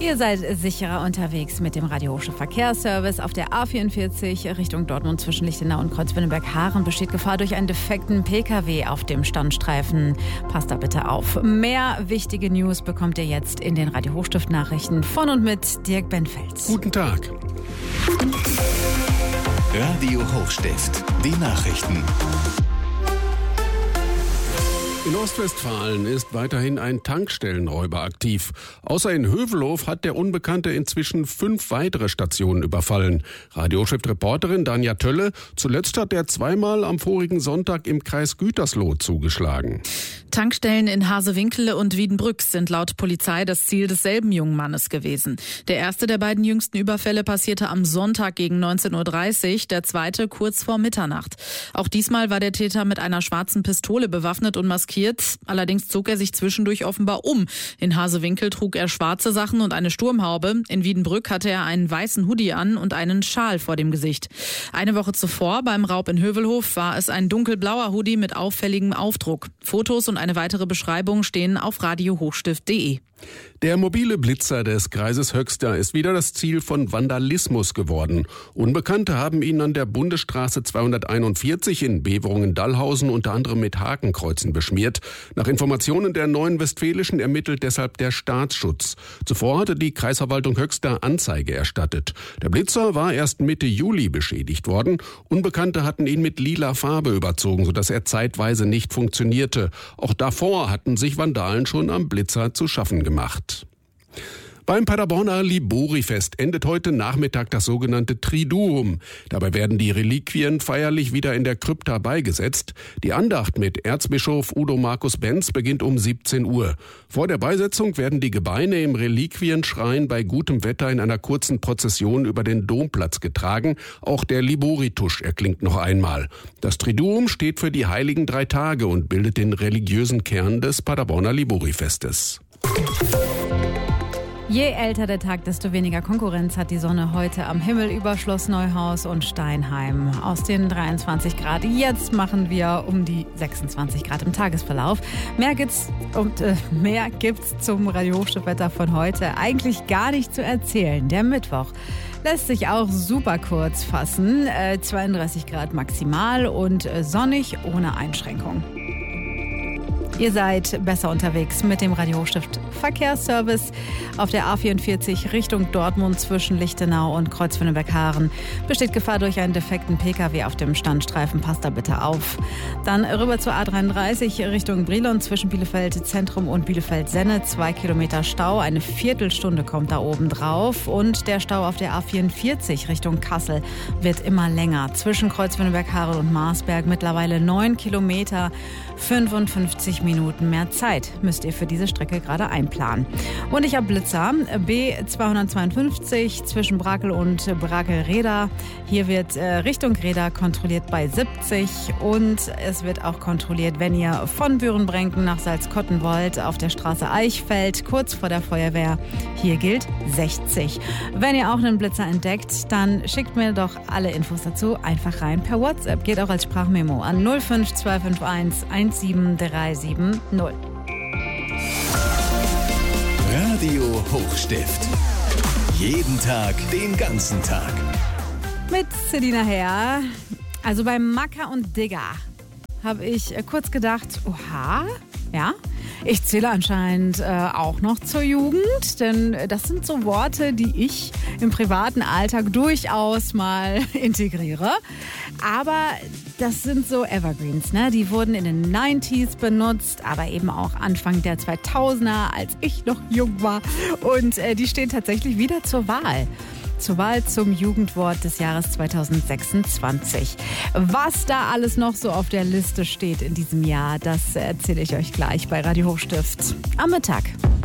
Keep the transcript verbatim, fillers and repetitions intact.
Ihr seid sicherer unterwegs mit dem Radio Hochstift Verkehrsservice. Auf der A vierundvierzig Richtung Dortmund zwischen Lichtenau und Kreuzwinneberg-Haaren besteht Gefahr durch einen defekten Pkw auf dem Standstreifen. Passt da bitte auf. Mehr wichtige News bekommt ihr jetzt in den Radio Hochstift Nachrichten von und mit Dirk Benfels. Guten Tag. Radio Hochstift, die Nachrichten. In Ostwestfalen ist weiterhin ein Tankstellenräuber aktiv. Außer in Hövelhof hat der Unbekannte inzwischen fünf weitere Stationen überfallen. Radio-Chef-Reporterin Danja Tölle, zuletzt hat er zweimal am vorigen Sonntag im Kreis Gütersloh zugeschlagen. Tankstellen in Hasewinkel und Wiedenbrück sind laut Polizei das Ziel desselben jungen Mannes gewesen. Der erste der beiden jüngsten Überfälle passierte am Sonntag gegen neunzehn Uhr dreißig, der zweite kurz vor Mitternacht. Auch diesmal war der Täter mit einer schwarzen Pistole bewaffnet und maskiert. Allerdings zog er sich zwischendurch offenbar um. In Hasewinkel trug er schwarze Sachen und eine Sturmhaube. In Wiedenbrück hatte er einen weißen Hoodie an und einen Schal vor dem Gesicht. Eine Woche zuvor beim Raub in Hövelhof war es ein dunkelblauer Hoodie mit auffälligem Aufdruck. Fotos und eine weitere Beschreibung stehen auf radio hochstift punkt de. Der mobile Blitzer des Kreises Höxter ist wieder das Ziel von Vandalismus geworden. Unbekannte haben ihn an der Bundesstraße zweihunderteinundvierzig in Beverungen-Dallhausen unter anderem mit Hakenkreuzen beschmiert. Nach Informationen der Neuen Westfälischen ermittelt deshalb der Staatsschutz. Zuvor hatte die Kreisverwaltung Höxter Anzeige erstattet. Der Blitzer war erst Mitte Juli beschädigt worden. Unbekannte hatten ihn mit lila Farbe überzogen, sodass er zeitweise nicht funktionierte. Auch davor hatten sich Vandalen schon am Blitzer zu schaffen gemacht. Beim Paderborner Libori-Fest endet heute Nachmittag das sogenannte Triduum. Dabei werden die Reliquien feierlich wieder in der Krypta beigesetzt. Die Andacht mit Erzbischof Udo Markus Benz beginnt um siebzehn Uhr. Vor der Beisetzung werden die Gebeine im Reliquienschrein bei gutem Wetter in einer kurzen Prozession über den Domplatz getragen. Auch der Libori-Tusch erklingt noch einmal. Das Triduum steht für die heiligen drei Tage und bildet den religiösen Kern des Paderborner Libori-Festes. Je älter der Tag, desto weniger Konkurrenz hat die Sonne heute am Himmel über Schloss Neuhaus und Steinheim. Aus den dreiundzwanzig Grad jetzt machen wir um die sechsundzwanzig Grad im Tagesverlauf. Mehr gibt's und äh, mehr gibt's zum Radio Hochstift-Wetter von heute eigentlich gar nicht zu erzählen. Der Mittwoch lässt sich auch super kurz fassen. Äh, zweiunddreißig Grad maximal und äh, sonnig ohne Einschränkung. Ihr seid besser unterwegs mit dem Radio Hochstift Verkehrsservice. Auf der A vierundvierzig Richtung Dortmund zwischen Lichtenau und Kreuzwinneberg-Haaren besteht Gefahr durch einen defekten Pkw auf dem Standstreifen. Passt da bitte auf. Dann rüber zur A dreiunddreißig Richtung Brilon zwischen Bielefeld Zentrum und Bielefeld Senne. Zwei Kilometer Stau. Eine Viertelstunde kommt da oben drauf. Und der Stau auf der A vierundvierzig Richtung Kassel wird immer länger. Zwischen Kreuzwinneberg-Haaren und Marsberg mittlerweile neun Kilometer. fünfundfünfzig Minuten mehr Zeit müsst ihr für diese Strecke gerade einplanen. Und ich habe Blitzer, B zweihundertzweiundfünfzig zwischen Brakel und Brakel-Reda. Hier wird äh, Richtung Reda kontrolliert bei siebzig und es wird auch kontrolliert, wenn ihr von Bürenbrenken nach Salzkotten wollt, auf der Straße Eichfeld, kurz vor der Feuerwehr. Hier gilt sechzig. Wenn ihr auch einen Blitzer entdeckt, dann schickt mir doch alle Infos dazu einfach rein per WhatsApp. Geht auch als Sprachmemo an null fünf zwei fünf eins eins sieben drei sieben null. Radio Hochstift. Jeden Tag, den ganzen Tag. Mit Selina Herr. Also beim Macker und Digger habe ich kurz gedacht, oha, ja, ich zähle anscheinend äh, auch noch zur Jugend, denn das sind so Worte, die ich im privaten Alltag durchaus mal integriere. Aber das sind so Evergreens, ne? Die wurden in den neunziger benutzt, aber eben auch Anfang der zweitausender, als ich noch jung war. Und äh, die stehen tatsächlich wieder zur Wahl. Zur Wahl zum Jugendwort des Jahres zweitausendsechsundzwanzig. Was da alles noch so auf der Liste steht in diesem Jahr, das erzähle ich euch gleich bei Radio Hochstift am Mittag.